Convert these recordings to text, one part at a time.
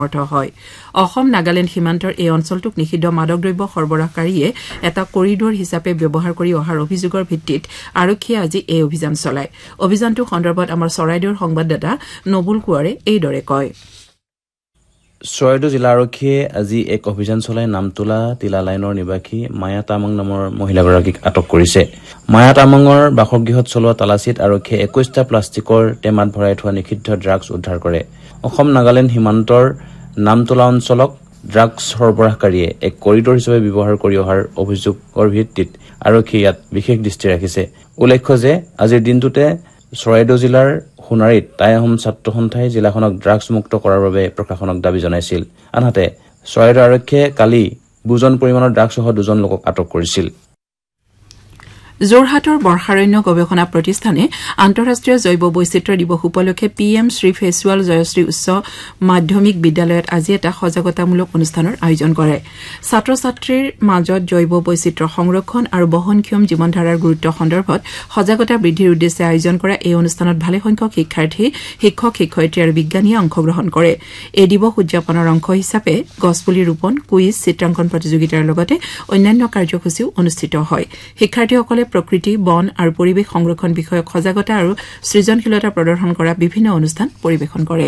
হয় অসম নাগালেণ্ড সীমান্তৰ এই অঞ্চলটোক নিষিদ্ধ মাদকদ্ৰব্য সৰবৰাহকাৰীয়ে এটা কৰিডৰ হিচাপে ব্যৱহাৰ কৰি অহাৰ অভিযোগৰ ভিত্তিত আৰক্ষীয়ে আজি এই অভিযান চলায় অভিযানটো সন্দৰ্ভত আমাৰ চৰাইদেউৰ সংবাদদাতা নবুল কুঁৱৰে এইদৰে কয় চৰাইদেউ জিলা আৰক্ষীয়ে আজি এক অভিযান চলাই নামতোলা তিলা লাইনৰ নিবাসী মায়া তামাং নামৰ মহিলাগৰাকীক আটক কৰিছে মায়া তামাঙৰ বাসগৃহত চলোৱা তালাচীত আৰক্ষীয়ে 21টা প্লাষ্টিকৰ টেমাত ভৰাই থোৱা নিষিদ্ধ ড্ৰাগছ উদ্ধাৰ কৰে অসম নাগালেণ্ড সীমান্তৰ নামতোলা অঞ্চলক ড্ৰাগছ সৰবৰাহকাৰীয়ে এক কৰিডৰ হিচাপে ব্যৱহাৰ কৰি অহাৰ অভিযোগৰ ভিত্তিত আৰক্ষীয়ে ইয়াত বিশেষ দৃষ্টি ৰাখিছে উল্লেখ্য যে আজিৰ দিনটোতে চৰাইদেউ জিলাৰ সোণাৰীত টাই আহোম ছাত্ৰ সন্থাই জিলাখনক ড্ৰাগছ মুক্ত কৰাৰ বাবে প্ৰশাসনক দাবী জনাইছিল আনহাতে চৰাইদেউ আৰক্ষীয়ে কালি বুজন পৰিমাণৰ ড্ৰাগছসহ 2জন লোকক আটক কৰিছিল যোৰহাটৰ বৰ্ষাৰণ্য গৱেষণা প্ৰতিষ্ঠানে আন্তঃৰাষ্ট্ৰীয় জৈৱ বৈচিত্ৰ্য দিৱস উপলক্ষে পিএম শ্ৰী ফেচুৱাল জয়শ্ৰী উচ্চ মাধ্যমিক বিদ্যালয়ত আজি এটা সজাগতামূলক অনুষ্ঠানৰ আয়োজন কৰে ছাত্ৰ ছাত্ৰীৰ মাজত জৈৱ বৈচিত্ৰ্য সংৰক্ষণ আৰু বহনক্ষম জীৱনধাৰাৰ গুৰুত্ব সন্দৰ্ভত সজাগতা বৃদ্ধিৰ উদ্দেশ্যে আয়োজন কৰা এই অনুষ্ঠানত ভালেসংখ্যক শিক্ষাৰ্থী শিক্ষক শিক্ষয়িত্ৰী আৰু বিজ্ঞানীয়ে অংশগ্ৰহণ কৰে এই দিৱস উদযাপনৰ অংশ হিচাপে গছপুলি ৰোপণ কুইজ চিত্ৰাংকন প্ৰতিযোগিতাৰ লগতে অন্যান্য কাৰ্যসূচীও অনুষ্ঠিত হয় শিক্ষাৰ্থীসকলে প্ৰকৃতি বন আৰু পৰিৱেশ সংৰক্ষণ বিষয়ক সজাগতা আৰু সৃজনশীলতা প্ৰদৰ্শন কৰা বিভিন্ন অনুষ্ঠান পৰিৱেশন কৰে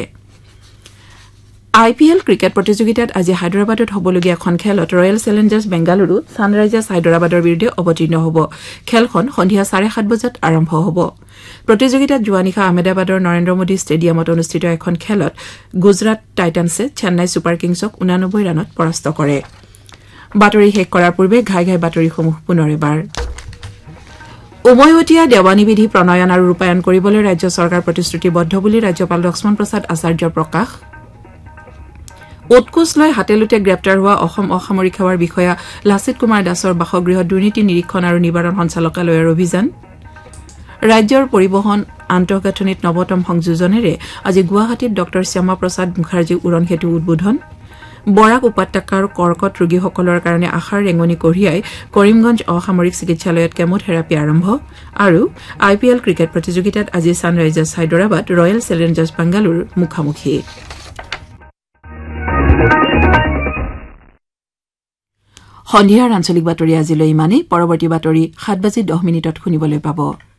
আইপিএল ক্ৰিকেট প্ৰতিযোগিতাত আজি হায়দৰাবাদত হ'বলগীয়া এখন খেলত ৰয়েল চেলেঞ্জাৰ্ছ বেংগালুৰু ছানৰাইজাৰ্ছ হায়দৰাবাদৰ বিৰুদ্ধে অৱতীৰ্ণ হ'ব খেলখন সন্ধিয়া 7:30 বজাত আৰম্ভ হ'ব প্ৰতিযোগিতাত যোৱা নিশা আহমেদাবাদৰ নৰেন্দ্ৰ মোদী ষ্টেডিয়ামত অনুষ্ঠিত এখন খেলত গুজৰাট টাইটানছে চেন্নাই ছুপাৰ কিংছক 89 ৰানত পৰাস্ত কৰে বাতৰি শেষ কৰাৰ পূৰ্বে ঘাই ঘাই বাতৰিসমূহ পুনৰ এবাৰ উমৈহতীয়া দেৱানী বিধি প্ৰণয়ন আৰু ৰূপায়ণ কৰিবলৈ ৰাজ্য চৰকাৰ প্ৰতিশ্ৰুতিবদ্ধ বুলি ৰাজ্যপাল লক্ষ্মণ প্ৰসাদ আচাৰ্যৰ প্ৰকাশ উৎকোচ লৈ হাতেলোতে গ্ৰেপ্তাৰ হোৱা অসম অসামৰিক সেৱাৰ বিষয়া লাচিত কুমাৰ দাসৰ বাসগৃহত দুৰ্নীতি নিৰীক্ষণ আৰু নিবাৰণ সঞ্চালকালয়ৰ অভিযান ৰাজ্যৰ পৰিবহণ আন্তঃগাঁথনিত নৱতম সংযোজনেৰে আজি গুৱাহাটীত ডঃ শ্যামা প্ৰসাদ মুখাৰ্জী উৰণ সেতু উদ্বোধন বৰাক উপত্যকাৰ কৰ্কট ৰোগীসকলৰ কাৰণে আশাৰ ৰেঙনি কঢ়িয়াই কৰিমগঞ্জ অসামৰিক চিকিৎসালয়ত কেমোথেৰাপি আৰম্ভ আৰু আইপিএল ক্ৰিকেট প্ৰতিযোগিতাত আজি ছানৰাইজাৰ্ছ হায়দৰাবাদ ৰয়েল চেলেঞ্জাৰ্ছ বেংগালুৰুৰ মুখামুখি সন্ধিয়াৰ আঞ্চলিক বাতৰি আজিলৈ ইমানেই পৰৱৰ্তী বাতৰি 7:10 শুনিবলৈ পাব